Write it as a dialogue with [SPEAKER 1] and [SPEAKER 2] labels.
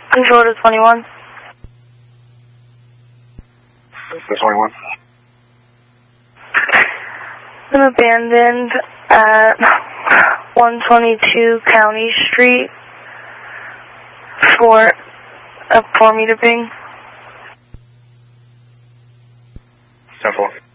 [SPEAKER 1] Control to 21.
[SPEAKER 2] To 21.
[SPEAKER 1] I'm abandoned at 122 County Street for a 4-meter ping.
[SPEAKER 2] 10-4.